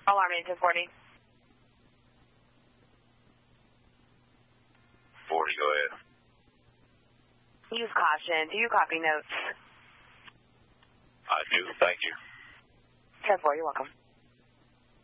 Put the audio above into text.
Alarm 1040. 40, go ahead. Use caution. Do you copy notes? I do, thank you. 10-4, you're welcome.